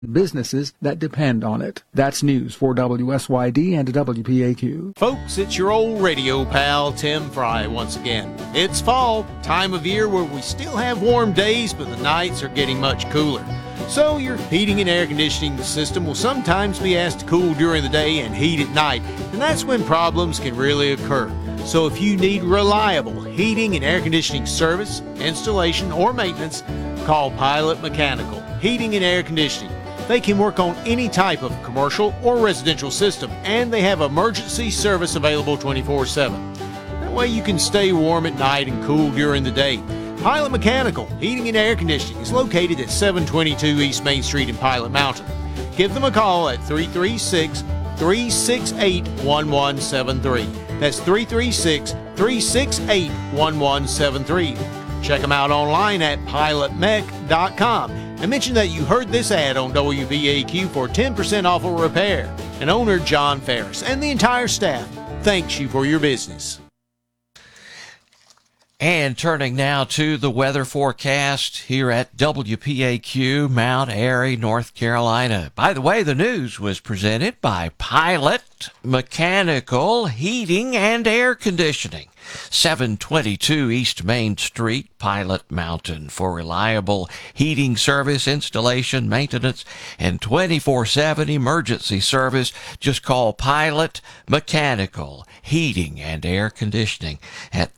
businesses that depend on it. That's news for WSYD and WPAQ. Folks, it's your old radio pal, Tim Fry, once again. It's fall, time of year where we still have warm days, but the nights are getting much cooler. So your heating and air conditioning system will sometimes be asked to cool during the day and heat at night, and that's when problems can really occur. So if you need reliable heating and air conditioning service, installation, or maintenance, call Pilot Mechanical Heating and Air Conditioning. They can work on any type of commercial or residential system, and they have emergency service available 24/7. That way you can stay warm at night and cool during the day. Pilot Mechanical Heating and Air Conditioning is located at 722 East Main Street in Pilot Mountain. Give them a call at 336-368-1173. That's 336-368-1173. Check them out online at pilotmech.com. And mention that you heard this ad on WBAQ for 10% off a repair. And owner John Ferris and the entire staff thanks you for your business. And turning now to the weather forecast here at WPAQ, Mount Airy, North Carolina. By the way, the news was presented by Pilot Mechanical Heating and Air Conditioning. 722 East Main Street, Pilot Mountain, for reliable heating service, installation, maintenance, and 24/7 emergency service. Just call Pilot Mechanical Heating and Air Conditioning at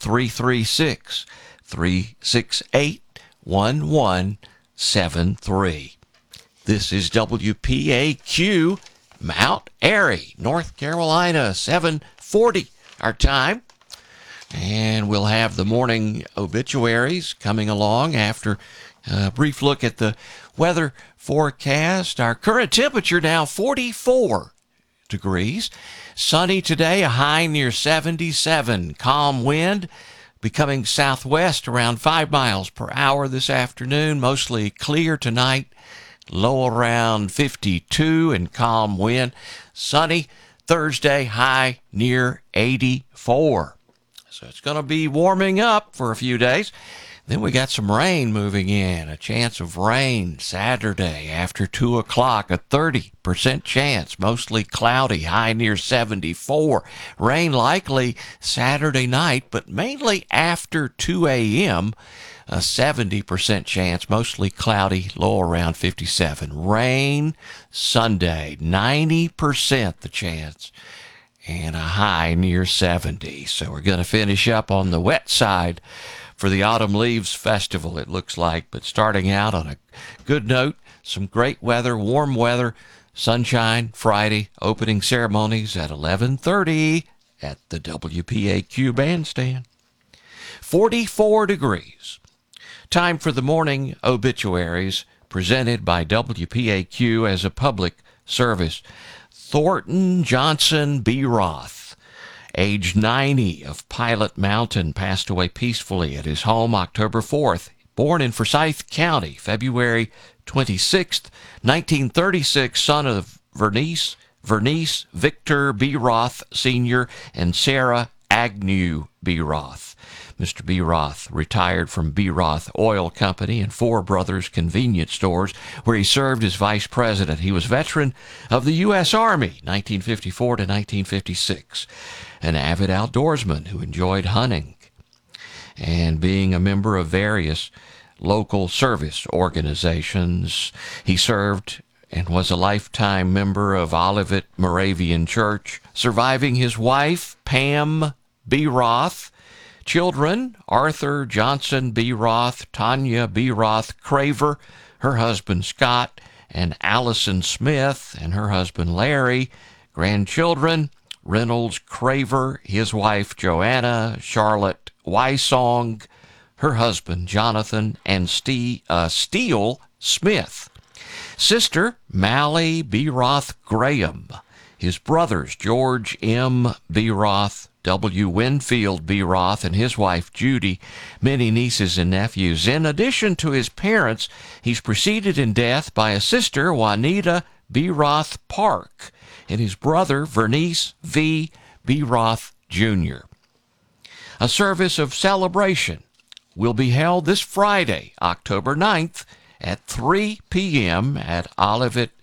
336-368-1173. This is WPAQ, Mount Airy, North Carolina, 7:40 our time. And we'll have the morning obituaries coming along after a brief look at the weather forecast. Our current temperature now 44 degrees. Sunny today, a high near 77. Calm wind becoming southwest around 5 miles per hour this afternoon. Mostly clear tonight, low around 52 and calm wind. Sunny Thursday, high near 84. So it's going to be warming up for a few days. Then we got some rain moving in, a chance of rain Saturday after 2 o'clock, a 30% chance, mostly cloudy, high near 74. Rain likely Saturday night, but mainly after 2 a.m., a 70% chance, mostly cloudy, low around 57. Rain Sunday, 90% the chance, and a high near 70. So we're going to finish up on the wet side for the Autumn Leaves Festival, it looks like. But starting out on a good note, some great weather, warm weather, sunshine Friday, opening ceremonies at 11:30 at the WPAQ bandstand. 44 degrees. Time for the morning obituaries presented by WPAQ as a public service. Thornton Johnson B. Roth, age 90, of Pilot Mountain, passed away peacefully at his home October 4th. Born in Forsyth County, February 26th, 1936, son of Vernice Victor B. Roth Sr. and Sarah Agnew B. Roth. Mr. B. Roth retired from B. Roth Oil Company and Four Brothers Convenience Stores, where he served as vice president. He was veteran of the U.S. Army, 1954 to 1956, an avid outdoorsman who enjoyed hunting and being a member of various local service organizations. He served and was a lifetime member of Olivet Moravian Church, surviving his wife, Pam B. Roth, children, Arthur Johnson B. Roth, Tanya B. Roth Craver, her husband Scott, and Allison Smith and her husband Larry. Grandchildren, Reynolds Craver, his wife Joanna, Charlotte Wysong, her husband Jonathan, and Steele Smith. Sister, Mally B. Roth Graham. His brothers, George M. B. Roth, W. Winfield B. Roth, and his wife Judy, many nieces and nephews. In addition to his parents, he's preceded in death by a sister, Juanita B. Roth Park, and his brother, Vernice V. B. Roth Jr. A service of celebration will be held this Friday, October 9th, at 3 p.m. at Olivet